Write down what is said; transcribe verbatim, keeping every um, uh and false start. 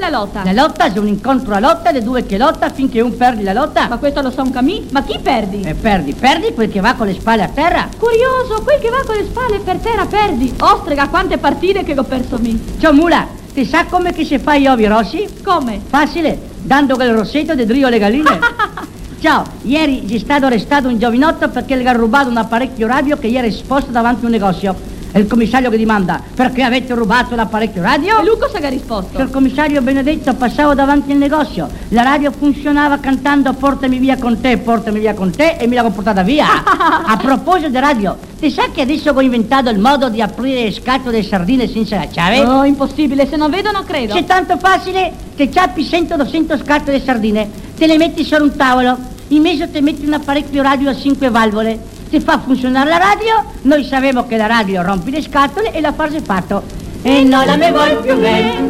la lotta? La lotta è un incontro a lotta, le due che lotta finché un perdi la lotta. Ma questo lo so un camì? Ma chi perdi? E perdi, perdi quel che va con le spalle a terra. Curioso, quel che va con le spalle per terra perdi. Ostrega, quante partite che l'ho perso mi. Ciao mula, ti sa come che si fa gli ovi rossi? Come? Facile, dando quel rossetto di drio le galline. Ciao, ieri è stato arrestato un giovinotto perché gli ha rubato un apparecchio radio che gli era esposto davanti a un negozio. E il commissario che dimanda: perché avete rubato l'apparecchio radio? E lui cosa che ha risposto? Il commissario Benedetto, passavo davanti al negozio, la radio funzionava cantando portami via con te, portami via con te, e mi l'ha portata via. A proposito di radio, ti sa che adesso ho inventato il modo di aprire le scatole di sardine senza la chiave? Oh, impossibile, se non vedo non credo. C'è tanto facile che ciappi cento duecento scatole di sardine, te le metti su un tavolo, in mezzo ti metti un apparecchio radio a cinque valvole, ti fa funzionare la radio, noi sappiamo che la radio rompi le scatole e la frase fatto. E non la me vuol più bene.